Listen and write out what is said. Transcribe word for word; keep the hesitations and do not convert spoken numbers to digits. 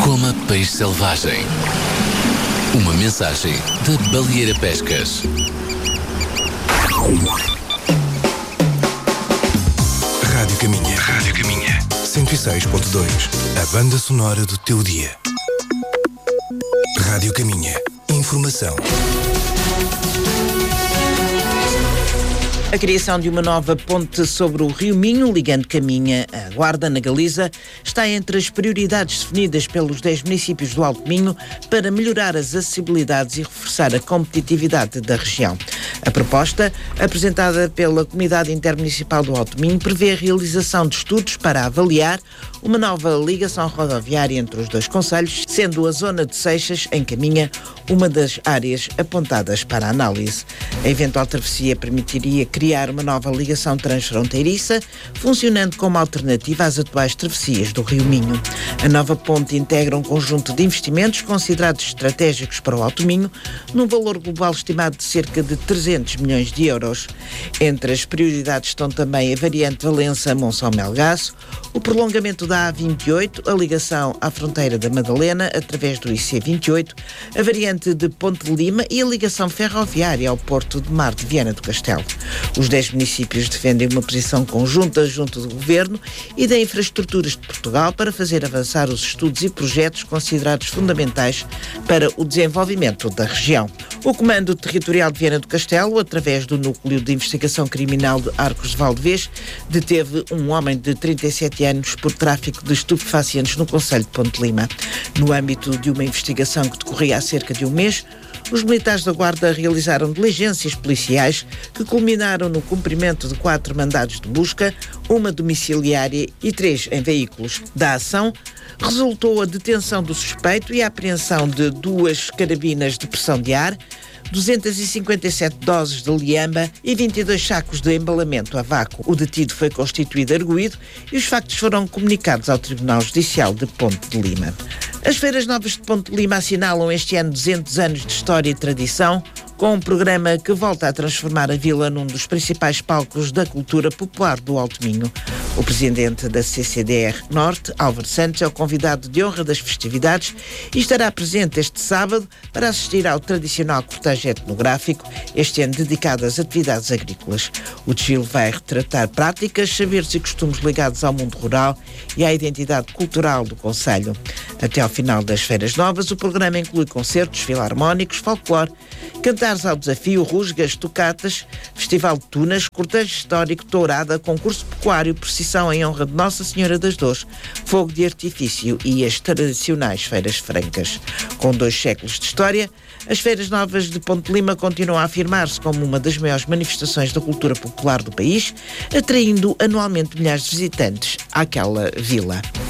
Coma peixe selvagem. Uma mensagem da Baleeira Pescas. Rádio Caminha. Rádio Caminha. cento e seis ponto dois. A banda sonora do teu dia. Rádio Caminha. Informação. A criação de uma nova ponte sobre o Rio Minho, ligando Caminha à Guarda, na Galiza, está entre as prioridades definidas pelos dez municípios do Alto Minho para melhorar as acessibilidades e reforçar a competitividade da região. A proposta, apresentada pela Comunidade Intermunicipal do Alto Minho, prevê a realização de estudos para avaliar uma nova ligação rodoviária entre os dois concelhos, sendo a zona de Seixas, em Caminha, uma das áreas apontadas para a análise. A eventual travessia permitiria criar uma nova ligação transfronteiriça, funcionando como alternativa às atuais travessias do Rio Minho. A nova ponte integra um conjunto de investimentos considerados estratégicos para o Alto Minho, num valor global estimado de cerca de trezentos milhões de euros. Entre as prioridades estão também a variante Valença-Monção-Melgaço, o prolongamento da A vinte e oito, a ligação à fronteira da Madalena através do I C vinte e oito, a variante de Ponte de Lima e a ligação ferroviária ao Porto de Mar de Viana do Castelo. Os dez municípios defendem uma posição conjunta junto do Governo e da Infraestruturas de Portugal para fazer avançar os estudos e projetos considerados fundamentais para o desenvolvimento da região. O Comando Territorial de Viana do Castelo, através do Núcleo de Investigação Criminal de Arcos de Valdevez, deteve um homem de trinta e sete anos por tráfico de estupefacientes no concelho de Ponte de Lima. No âmbito de uma investigação que decorria há cerca de um mês, os militares da Guarda realizaram diligências policiais que culminaram no cumprimento de quatro mandados de busca, uma domiciliária e três em veículos. Da ação, resultou a detenção do suspeito e a apreensão de duas carabinas de pressão de ar, duzentas e cinquenta e sete doses de liamba e vinte e dois sacos de embalamento a vácuo. O detido foi constituído arguido e os factos foram comunicados ao Tribunal Judicial de Ponte de Lima. As Feiras Novas de Ponte de Lima assinalam este ano duzentos anos de história e tradição, com um programa que volta a transformar a vila num dos principais palcos da cultura popular do Alto Minho. O presidente da C C D R Norte, Álvaro Santos, é o convidado de honra das festividades e estará presente este sábado para assistir ao tradicional cortejo etnográfico, este ano dedicado às atividades agrícolas. O desfile vai retratar práticas, saberes e costumes ligados ao mundo rural e à identidade cultural do concelho. Até ao final das Feiras Novas, o programa inclui concertos filarmónicos, folclore, cantares ao desafio, rusgas, tocatas, festival de tunas, cortejo histórico, tourada, concurso pecuário, procissão em honra de Nossa Senhora das Dores, fogo de artifício e as tradicionais feiras francas. Com dois séculos de história, as Feiras Novas de Ponte de Lima continuam a afirmar-se como uma das maiores manifestações da cultura popular do país, atraindo anualmente milhares de visitantes àquela vila.